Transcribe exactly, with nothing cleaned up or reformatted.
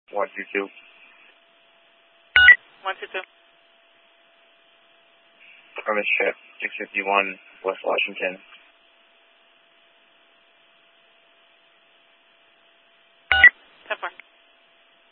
one two two. one two two. Affirmative trip, six fifty-one, West Washington. ten four.